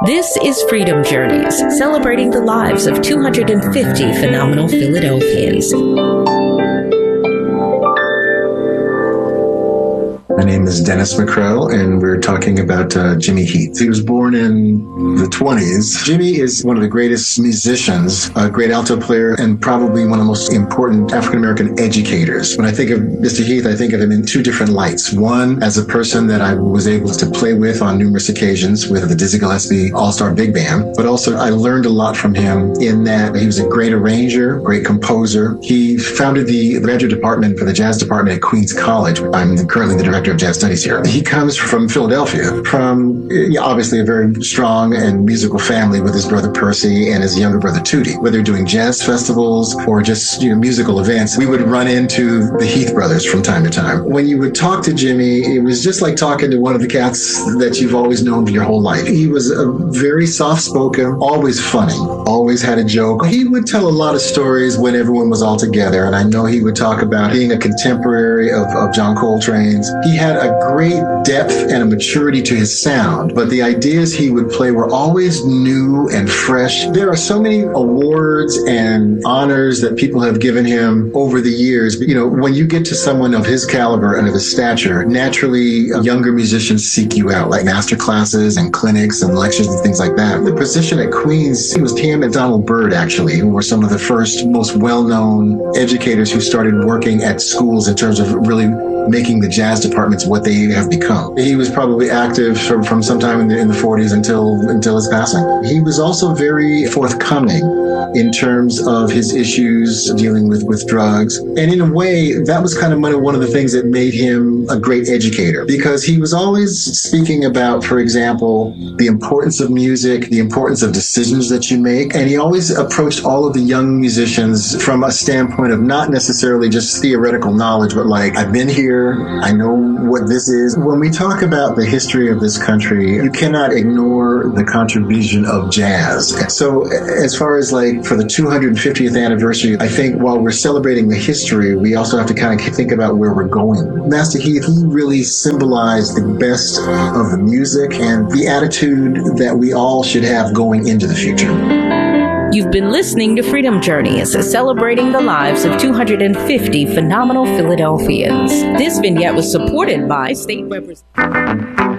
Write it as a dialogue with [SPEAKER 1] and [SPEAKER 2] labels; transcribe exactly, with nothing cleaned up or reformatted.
[SPEAKER 1] This is Freedom Journeys, celebrating the lives of two hundred fifty phenomenal Philadelphians.
[SPEAKER 2] My name is Dennis McCrell, and we're talking about uh, Jimmy Heath. He was born in the twenties. Jimmy is one of the greatest musicians, a great alto player, and probably one of the most important African-American educators. When I think of Mister Heath, I think of him in two different lights. One, as a person that I was able to play with on numerous occasions with the Dizzy Gillespie All-Star Big Band, but also I learned a lot from him in that he was a great arranger, great composer. He founded the graduate department for the jazz department at Queens College. I'm currently the director of jazz studies here. He comes from Philadelphia, from obviously a very strong and musical family with his brother Percy and his younger brother Tootie. Whether doing jazz festivals or just, you know, musical events, we would run into the Heath brothers from time to time. When you would talk to Jimmy, it was just like talking to one of the cats that you've always known your whole life. He was a very soft-spoken, always funny, always had a joke. He would tell a lot of stories when everyone was all together, and I know he would talk about being a contemporary of, of John Coltrane's. He had a great depth and a maturity to his sound, but the ideas he would play were always new and fresh. There are so many awards and honors that people have given him over the years. But, you know, when you get to someone of his caliber and of his stature, naturally younger musicians seek you out, like master classes and clinics and lectures and things like that. The position at Queens, it was him and Donald Byrd, actually, who were some of the first, most well-known educators who started working at schools in terms of really making the jazz departments what they have become. He was probably active from, from sometime in the, in the forties until until his passing. He was also very forthcoming in terms of his issues dealing with, with drugs. And in a way, that was kind of one of the things that made him a great educator, because he was always speaking about, for example, the importance of music, the importance of decisions that you make. And he always approached all of the young musicians from a standpoint of not necessarily just theoretical knowledge, but like, I've been here, I know what this is. When we talk about the history of this country, you cannot ignore the contribution of jazz. So as far as like for the two hundred fiftieth anniversary, I think while we're celebrating the history, we also have to kind of think about where we're going. Master Heath, he really symbolized the best of the music and the attitude that we all should have going into the future.
[SPEAKER 1] You've been listening to Freedom Journeys, celebrating the lives of two hundred fifty phenomenal Philadelphians. This vignette was supported by State Representative